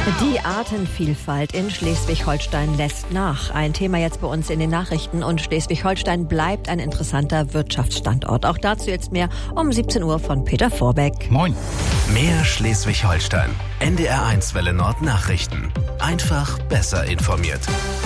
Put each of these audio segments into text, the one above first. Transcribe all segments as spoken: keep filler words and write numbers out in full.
Die Artenvielfalt in Schleswig-Holstein lässt nach. Ein Thema jetzt bei uns in den Nachrichten. Und Schleswig-Holstein bleibt ein interessanter Wirtschaftsstandort. Auch dazu jetzt mehr um siebzehn Uhr von Peter Vorbeck. Moin. Mehr Schleswig-Holstein. N D R eins Welle Nord Nachrichten. Einfach besser informiert.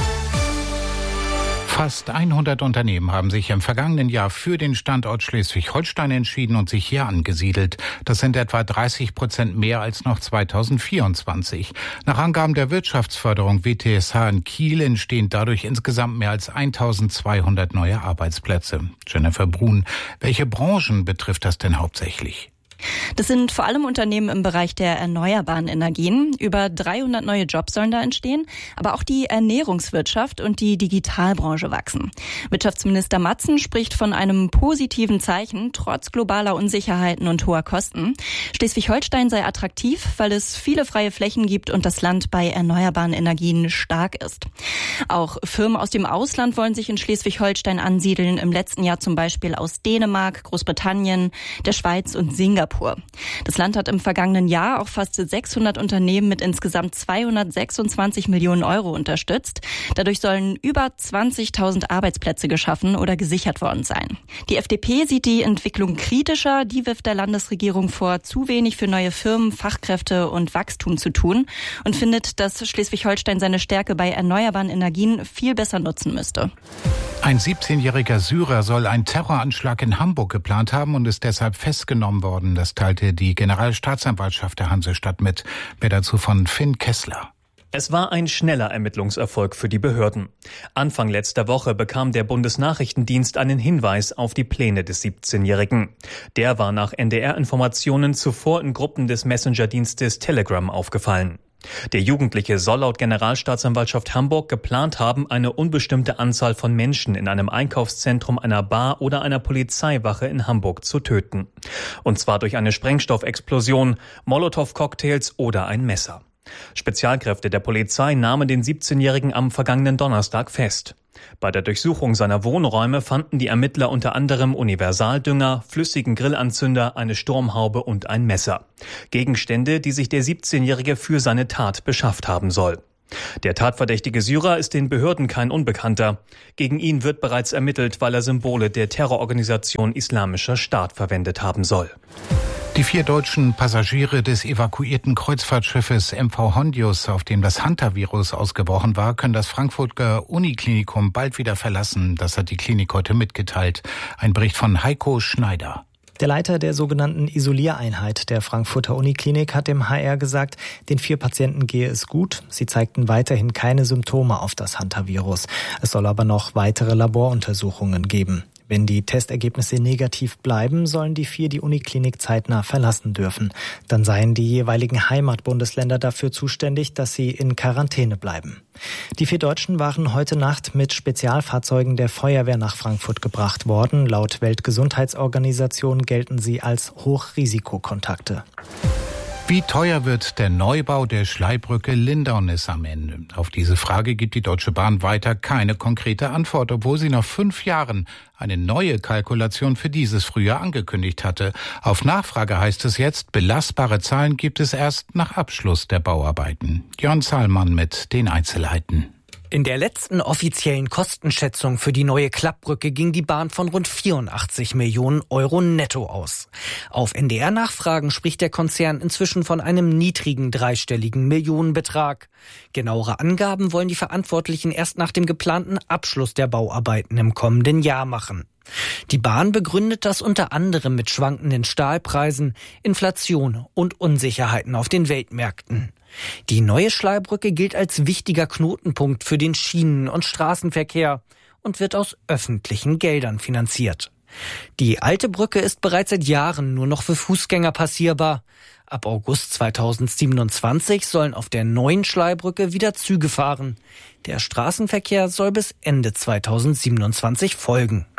Fast hundert Unternehmen haben sich im vergangenen Jahr für den Standort Schleswig-Holstein entschieden und sich hier angesiedelt. Das sind etwa dreißig Prozent mehr als noch zweitausendvierundzwanzig. Nach Angaben der Wirtschaftsförderung W T S H in Kiel entstehen dadurch insgesamt mehr als eintausendzweihundert neue Arbeitsplätze. Jennifer Brun, welche Branchen betrifft das denn hauptsächlich? Das sind vor allem Unternehmen im Bereich der erneuerbaren Energien. Über dreihundert neue Jobs sollen da entstehen. Aber auch die Ernährungswirtschaft und die Digitalbranche wachsen. Wirtschaftsminister Matzen spricht von einem positiven Zeichen, trotz globaler Unsicherheiten und hoher Kosten. Schleswig-Holstein sei attraktiv, weil es viele freie Flächen gibt und das Land bei erneuerbaren Energien stark ist. Auch Firmen aus dem Ausland wollen sich in Schleswig-Holstein ansiedeln. Im letzten Jahr zum Beispiel aus Dänemark, Großbritannien, der Schweiz und Singapur. Das Land hat im vergangenen Jahr auch fast sechshundert Unternehmen mit insgesamt zweihundertsechsundzwanzig Millionen Euro unterstützt. Dadurch sollen über zwanzigtausend Arbeitsplätze geschaffen oder gesichert worden sein. Die F D P sieht die Entwicklung kritischer. Die wirft der Landesregierung vor, zu wenig für neue Firmen, Fachkräfte und Wachstum zu tun und findet, dass Schleswig-Holstein seine Stärke bei erneuerbaren Energien viel besser nutzen müsste. Ein siebzehnjähriger Syrer soll einen Terroranschlag in Hamburg geplant haben und ist deshalb festgenommen worden. Das teilte die Generalstaatsanwaltschaft der Hansestadt mit. Mehr dazu von Finn Kessler. Es war ein schneller Ermittlungserfolg für die Behörden. Anfang letzter Woche bekam der Bundesnachrichtendienst einen Hinweis auf die Pläne des siebzehnjährigen. Der war nach N D R-Informationen zuvor in Gruppen des Messenger-Dienstes Telegram aufgefallen. Der Jugendliche soll laut Generalstaatsanwaltschaft Hamburg geplant haben, eine unbestimmte Anzahl von Menschen in einem Einkaufszentrum, einer Bar oder einer Polizeiwache in Hamburg zu töten. Und zwar durch eine Sprengstoffexplosion, Molotow-Cocktails oder ein Messer. Spezialkräfte der Polizei nahmen den siebzehnjährigen am vergangenen Donnerstag fest. Bei der Durchsuchung seiner Wohnräume fanden die Ermittler unter anderem Universaldünger, flüssigen Grillanzünder, eine Sturmhaube und ein Messer. Gegenstände, die sich der siebzehnjährige für seine Tat beschafft haben soll. Der tatverdächtige Syrer ist den Behörden kein Unbekannter. Gegen ihn wird bereits ermittelt, weil er Symbole der Terrororganisation Islamischer Staat verwendet haben soll. Die vier deutschen Passagiere des evakuierten Kreuzfahrtschiffes M V Hondius, auf dem das Hantavirus ausgebrochen war, können das Frankfurter Uniklinikum bald wieder verlassen. Das hat die Klinik heute mitgeteilt. Ein Bericht von Heiko Schneider. Der Leiter der sogenannten Isoliereinheit der Frankfurter Uniklinik hat dem H R gesagt, den vier Patienten gehe es gut. Sie zeigten weiterhin keine Symptome auf das Hantavirus. Es soll aber noch weitere Laboruntersuchungen geben. Wenn die Testergebnisse negativ bleiben, sollen die vier die Uniklinik zeitnah verlassen dürfen. Dann seien die jeweiligen Heimatbundesländer dafür zuständig, dass sie in Quarantäne bleiben. Die vier Deutschen waren heute Nacht mit Spezialfahrzeugen der Feuerwehr nach Frankfurt gebracht worden. Laut Weltgesundheitsorganisation gelten sie als Hochrisikokontakte. Wie teuer wird der Neubau der Schleibrücke Lindaunis am Ende? Auf diese Frage gibt die Deutsche Bahn weiter keine konkrete Antwort, obwohl sie nach fünf Jahren eine neue Kalkulation für dieses Frühjahr angekündigt hatte. Auf Nachfrage heißt es jetzt, belastbare Zahlen gibt es erst nach Abschluss der Bauarbeiten. Jörn Zahlmann mit den Einzelheiten. In der letzten offiziellen Kostenschätzung für die neue Klappbrücke ging die Bahn von rund vierundachtzig Millionen Euro netto aus. Auf N D R-Nachfragen spricht der Konzern inzwischen von einem niedrigen dreistelligen Millionenbetrag. Genauere Angaben wollen die Verantwortlichen erst nach dem geplanten Abschluss der Bauarbeiten im kommenden Jahr machen. Die Bahn begründet das unter anderem mit schwankenden Stahlpreisen, Inflation und Unsicherheiten auf den Weltmärkten. Die neue Schleibrücke gilt als wichtiger Knotenpunkt für den Schienen- und Straßenverkehr und wird aus öffentlichen Geldern finanziert. Die alte Brücke ist bereits seit Jahren nur noch für Fußgänger passierbar. Ab August zweitausendsiebenundzwanzig sollen auf der neuen Schleibrücke wieder Züge fahren. Der Straßenverkehr soll bis Ende zweitausendsiebenundzwanzig folgen.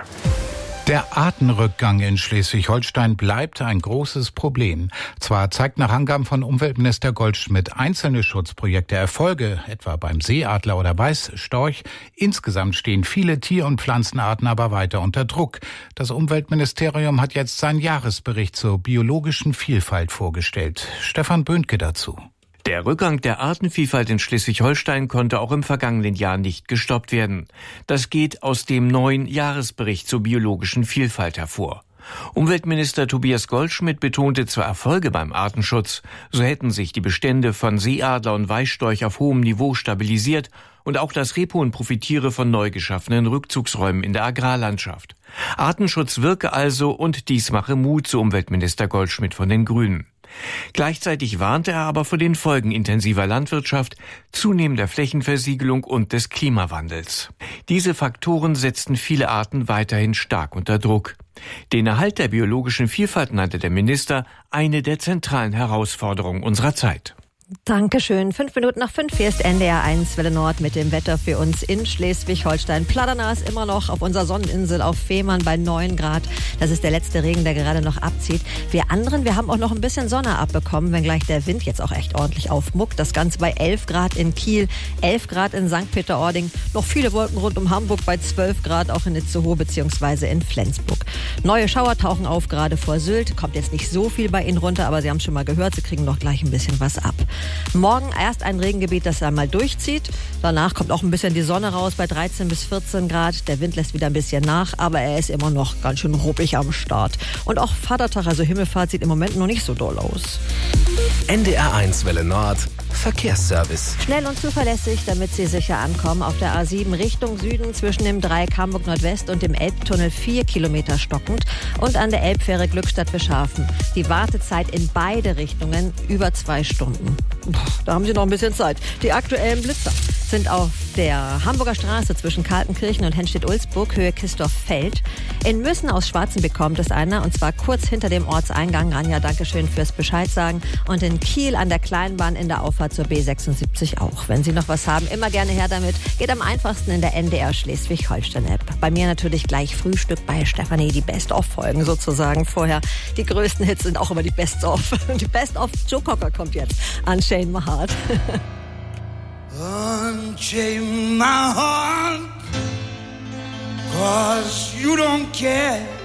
Der Artenrückgang in Schleswig-Holstein bleibt ein großes Problem. Zwar zeigt nach Angaben von Umweltminister Goldschmidt einzelne Schutzprojekte Erfolge, etwa beim Seeadler oder Weißstorch. Insgesamt stehen viele Tier- und Pflanzenarten aber weiter unter Druck. Das Umweltministerium hat jetzt seinen Jahresbericht zur biologischen Vielfalt vorgestellt. Stefan Böhnke dazu. Der Rückgang der Artenvielfalt in Schleswig-Holstein konnte auch im vergangenen Jahr nicht gestoppt werden. Das geht aus dem neuen Jahresbericht zur biologischen Vielfalt hervor. Umweltminister Tobias Goldschmidt betonte zwar Erfolge beim Artenschutz, so hätten sich die Bestände von Seeadler und Weißstorch auf hohem Niveau stabilisiert und auch das Rebhuhn profitiere von neu geschaffenen Rückzugsräumen in der Agrarlandschaft. Artenschutz wirke also und dies mache Mut, so Umweltminister Goldschmidt von den Grünen. Gleichzeitig warnte er aber vor den Folgen intensiver Landwirtschaft, zunehmender Flächenversiegelung und des Klimawandels. Diese Faktoren setzten viele Arten weiterhin stark unter Druck. Den Erhalt der biologischen Vielfalt nannte der Minister eine der zentralen Herausforderungen unserer Zeit. Dankeschön. Fünf Minuten nach fünf. Hier ist N D R eins Welle Nord mit dem Wetter für uns in Schleswig-Holstein. Pladernass immer noch auf unserer Sonneninsel auf Fehmarn bei neun Grad. Das ist der letzte Regen, der gerade noch abzieht. Wir anderen, wir haben auch noch ein bisschen Sonne abbekommen, wenngleich der Wind jetzt auch echt ordentlich aufmuckt. Das Ganze bei elf Grad in Kiel, elf Grad in Sankt Peter-Ording. Noch viele Wolken rund um Hamburg bei zwölf Grad, auch in Itzehoe bzw. in Flensburg. Neue Schauer tauchen auf, gerade vor Sylt. Kommt jetzt nicht so viel bei Ihnen runter, aber Sie haben schon mal gehört, Sie kriegen noch gleich ein bisschen was ab. Morgen erst ein Regengebiet, das einmal durchzieht. Danach kommt auch ein bisschen die Sonne raus bei dreizehn bis vierzehn Grad. Der Wind lässt wieder ein bisschen nach, aber er ist immer noch ganz schön ruppig am Start. Und auch Vatertag, also Himmelfahrt, sieht im Moment noch nicht so doll aus. N D R eins Welle Nord Verkehrsservice. Schnell und zuverlässig, damit Sie sicher ankommen. Auf der A sieben Richtung Süden zwischen dem Dreieck Hamburg Nordwest und dem Elbtunnel vier Kilometer stockend und an der Elbfähre Glückstadt-Wischhafen. Die Wartezeit in beide Richtungen über zwei Stunden. Da haben Sie noch ein bisschen Zeit. Die aktuellen Blitzer sind auf der Hamburger Straße zwischen Kaltenkirchen und Hennstedt-Ulzburg, Höhe Kistorf-Feld. In Müssen aus Schwarzenbeck kommt es einer, und zwar kurz hinter dem Ortseingang. Ranja, Dankeschön fürs Bescheid sagen. Und in Kiel an der Kleinbahn in der Auffahrt zur B sechsundsiebzig auch. Wenn Sie noch was haben, immer gerne her damit. Geht am einfachsten in der N D R Schleswig-Holstein-App. Bei mir natürlich gleich Frühstück bei Stefanie, die Best-of-Folgen sozusagen. Vorher die größten Hits sind auch immer die Best-of. Die Best-of Joe Cocker kommt jetzt. Unchain My Heart. Unchain my heart, 'cause you don't care.